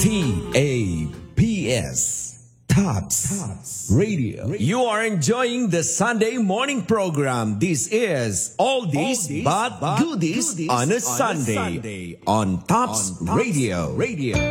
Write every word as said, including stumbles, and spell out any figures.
T A P S. Tops Radio. You are enjoying the Sunday morning program. This is Oldies, Oldies but, but Goodies, goodies on a Sunday, Sunday on Tops, on Tops Radio. Radio.